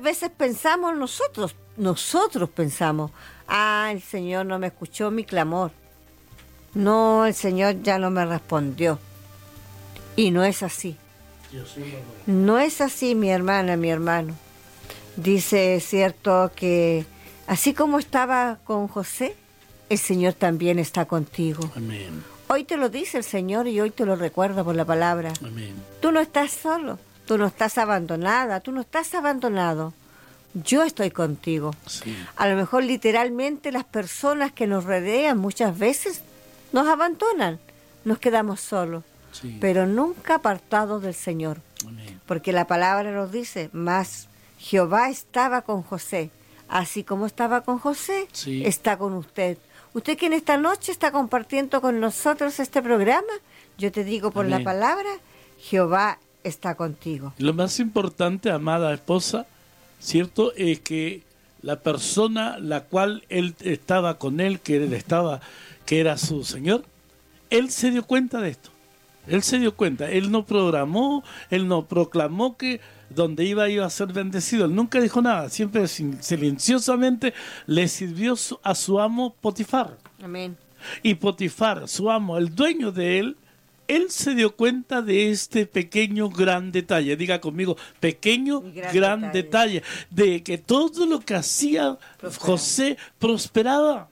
veces pensamos nosotros pensamos, el Señor no me escuchó mi clamor. No, el Señor ya no me respondió. Y no es así. No es así, mi hermana, mi hermano. Dice, cierto, que así como estaba con José, el Señor también está contigo. Amén. Hoy te lo dice el Señor y hoy te lo recuerda por la palabra. Amén. Tú no estás solo, tú no estás abandonada, tú no estás abandonado. Yo estoy contigo. Sí. A lo mejor literalmente las personas que nos rodean muchas veces nos abandonan, nos quedamos solos, Sí. pero nunca apartados del Señor. Amén. Porque la palabra nos dice, mas Jehová estaba con José, así como estaba con José, Sí. está con usted. Usted que en esta noche está compartiendo con nosotros este programa, yo te digo por Amén. la palabra, Jehová está contigo. Lo más importante, amada esposa, ¿cierto? Es que la persona la cual él estaba con él, que era su Señor, él se dio cuenta de esto. Él se dio cuenta. Él no programó, él no proclamó que donde iba a ser bendecido. Él nunca dijo nada. Siempre silenciosamente le sirvió a su amo Potifar. Amén. Y Potifar, su amo, el dueño de él se dio cuenta de este pequeño gran detalle. Diga conmigo, pequeño gran detalle. De que todo lo que hacía José prosperaba.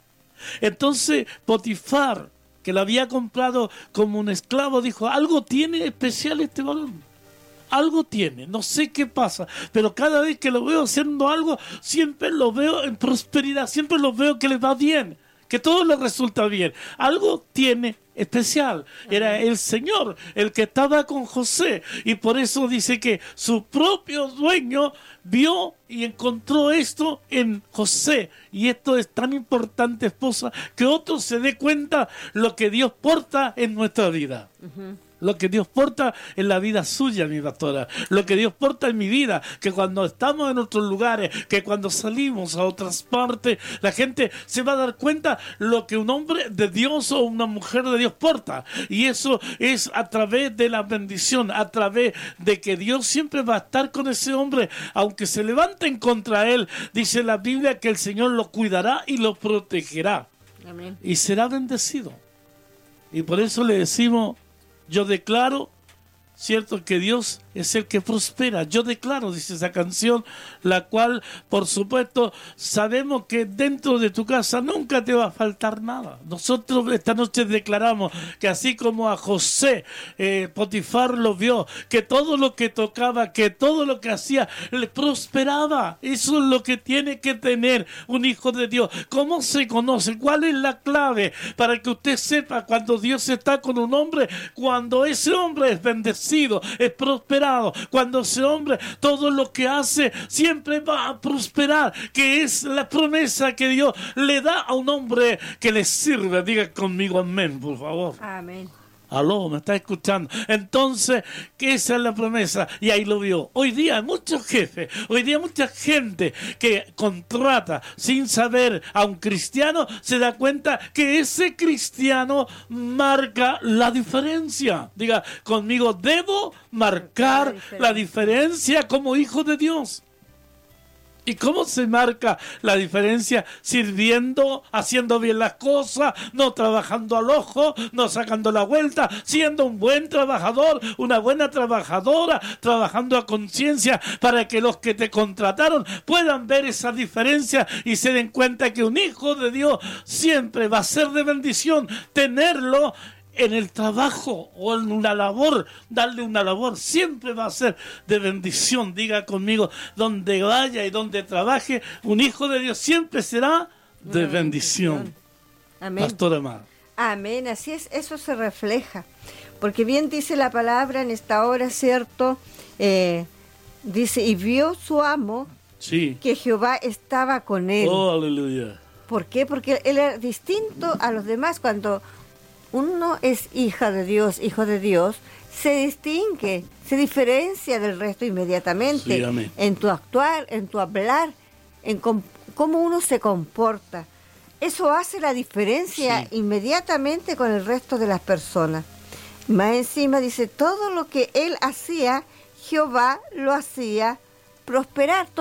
Entonces Potifar, que lo había comprado como un esclavo, dijo, algo tiene especial este varón. Algo tiene, no sé qué pasa, pero cada vez que lo veo haciendo algo, siempre lo veo en prosperidad, siempre lo veo que le va bien, que todo le resulta bien. Algo tiene especial. Era el Señor el que estaba con José, y por eso dice que su propio dueño vio y encontró esto en José. Y esto es tan importante, esposa, que otro se dé cuenta lo que Dios porta en nuestra vida. Lo que Dios porta en la vida suya, mi pastora. Lo que Dios porta en mi vida. Que cuando estamos en otros lugares, que cuando salimos a otras partes, la gente se va a dar cuenta lo que un hombre de Dios o una mujer de Dios porta. Y eso es a través de la bendición, a través de que Dios siempre va a estar con ese hombre. Aunque se levanten contra él, dice la Biblia que el Señor lo cuidará y lo protegerá. Amén. Y será bendecido. Y por eso le decimos, yo declaro, cierto, que Dios es el que prospera. Yo declaro, dice esa canción, la cual, por supuesto, sabemos que dentro de tu casa nunca te va a faltar nada. Nosotros esta noche declaramos que así como a José, Potifar lo vio, que todo lo que tocaba, que todo lo que hacía, le prosperaba. Eso es lo que tiene que tener un hijo de Dios. ¿Cómo se conoce? ¿Cuál es la clave para que usted sepa cuando Dios está con un hombre? Cuando ese hombre es bendecido, es prosperado. Cuando ese hombre, todo lo que hace siempre va a prosperar, que es la promesa que Dios le da a un hombre que le sirve. Diga conmigo amén, por favor. Amén. Aló, ¿me está escuchando? Entonces, que esa es la promesa, y ahí lo vio. Hoy día hay muchos jefes, hoy día mucha gente que contrata sin saber a un cristiano, se da cuenta que ese cristiano marca la diferencia. Diga conmigo, debo marcar la diferencia como hijo de Dios. ¿Y cómo se marca la diferencia? Sirviendo, haciendo bien las cosas, no trabajando al ojo, no sacando la vuelta, siendo un buen trabajador, una buena trabajadora, trabajando a conciencia para que los que te contrataron puedan ver esa diferencia y se den cuenta que un hijo de Dios siempre va a ser de bendición tenerlo en el trabajo o en una labor. Darle una labor siempre va a ser de bendición. Diga conmigo, donde vaya y donde trabaje, un hijo de Dios siempre será de bendición. Amén. Pastora amada. Amén, así es, eso se refleja. Porque bien dice la palabra en esta hora, ¿cierto? Dice, y vio su amo Sí. que Jehová estaba con él. Oh, aleluya. ¿Por qué? Porque él era distinto a los demás. Cuando uno es hija de Dios, hijo de Dios, se distingue, se diferencia del resto inmediatamente. Sí, amén. En tu actuar, en tu hablar, en cómo uno se comporta. Eso hace la diferencia inmediatamente con el resto de las personas. Más encima dice, todo lo que él hacía, Jehová lo hacía prosperar.